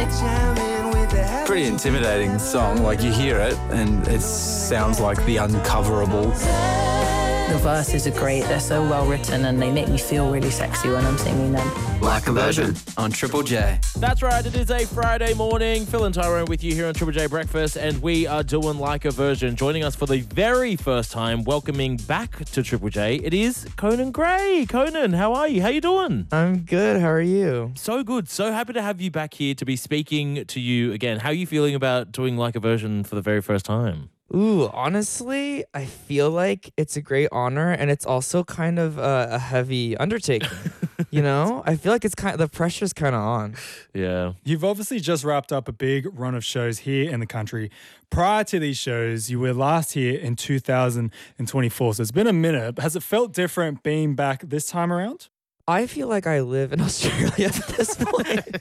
Pretty intimidating song. Like, you hear it and it sounds like the uncoverable. The verses are great. They're so well written and they make me feel really sexy when I'm singing them. Like a Virgin on Triple J. That's right, it is a Friday morning. Phil and Tyrone with you here on Triple J Breakfast, and we are doing Like a Virgin. Joining us for the very first time, welcoming back to Triple J, it is Conan Gray. Conan, how are you? How you doing? I'm good. How are you? So good. So happy to have you back here to be speaking to you again. How are you feeling about doing Like a Virgin for the very first time? Ooh, honestly, I feel like it's a great honor, and it's also kind of a heavy undertaking. You know, I feel like it's the pressure's kind of on. Yeah. You've obviously just wrapped up a big run of shows here in the country. Prior to these shows, you were last here in 2024, so it's been a minute. Has it felt different being back this time around? I feel like I live in Australia at this point.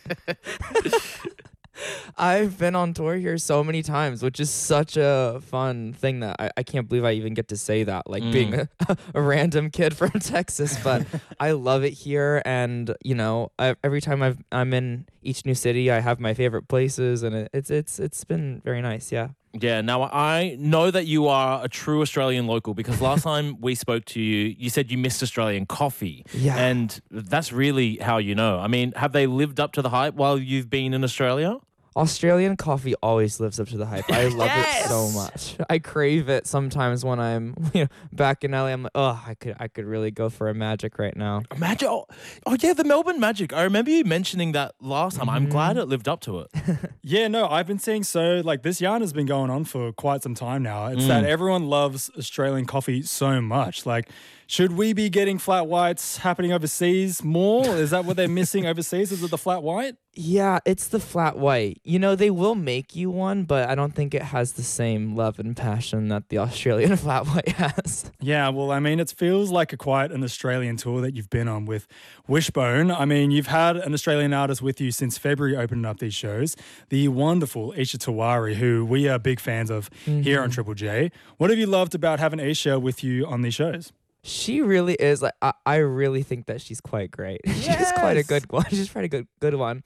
I've been on tour here so many times, which is such a fun thing that I can't believe I even get to say that, like being a random kid from Texas. But I love it here, and you know, every time I'm in each new city, I have my favorite places, and it's been very nice. Yeah. Yeah, now I know that you are a true Australian local because last time we spoke to you, you said you missed Australian coffee. Yeah. And that's really how you know. I mean, have they lived up to the hype while you've been in Australia? Australian coffee always lives up to the hype. I love it so much. I crave it sometimes when I'm back in LA. I'm like, oh, I could really go for a Magic right now. Magic? Oh yeah, the Melbourne Magic. I remember you mentioning that last time. I'm glad it lived up to it. Yeah, no, I've been seeing this yarn has been going on for quite some time now. It's that everyone loves Australian coffee so much. Like, should we be getting flat whites happening overseas more? Is that what they're missing overseas? Is it the flat white? Yeah, it's the flat white. You know, they will make you one, but I don't think it has the same love and passion that the Australian flat white has. Yeah, well, I mean, it feels like quite an Australian tour that you've been on with Wishbone. I mean, you've had an Australian artist with you since February opening up these shows, the wonderful Isha Tawari, who we are big fans of here on Triple J. What have you loved about having Isha with you on these shows? She really is. Like, I really think that she's quite great. She's quite a good one. She's quite a good one.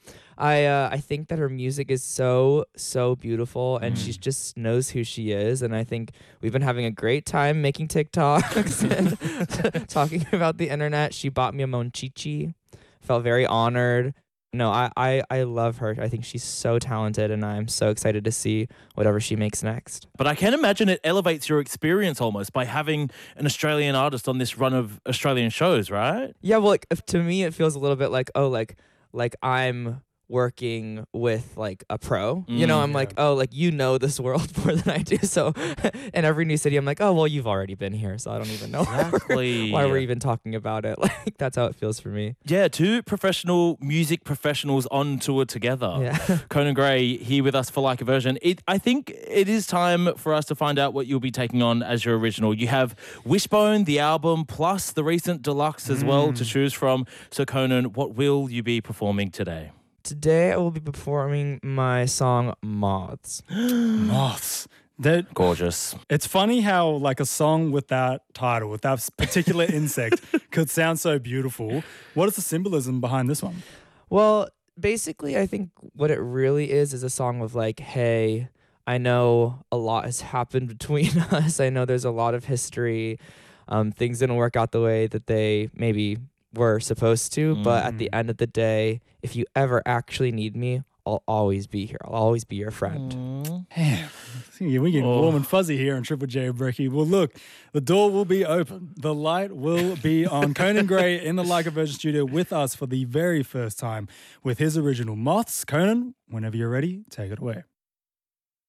I think that her music is so beautiful, and she just knows who she is. And I think we've been having a great time making TikToks and talking about the internet. She bought me a Monchichi. Felt very honored. No, I love her. I think she's so talented, and I'm so excited to see whatever she makes next. But I can imagine it elevates your experience almost by having an Australian artist on this run of Australian shows, right? Yeah, well, to me, it feels a little bit like, oh, like I'm working with like a pro. You know, I'm like, oh, like, you know this world more than I do. So in every new city, I'm like, oh, well, you've already been here, so I don't even know why we're even talking about it. Like, that's how it feels for me. Yeah, two professional music professionals on tour together. Yeah. Conan Gray here with us for Like a Virgin. I think it is time for us to find out what you'll be taking on as your original. You have Wishbone, the album, plus the recent deluxe as well to choose from. So Conan, what will you be performing today? Today, I will be performing my song Moths. Moths. They're gorgeous. It's funny how like a song with that title, with that particular insect could sound so beautiful. What is the symbolism behind this one? Well, basically, I think what it really is a song of like, hey, I know a lot has happened between us. I know there's a lot of history. Things didn't work out the way that they maybe were supposed to, but at the end of the day, if you ever actually need me, I'll always be here. I'll always be your friend. Damn, we get warm and fuzzy here on Triple J and Brecky. Well, look, the door will be open. The light will be on. Conan Gray in the Like a Virgin studio with us for the very first time with his original Moths. Conan, whenever you're ready, take it away.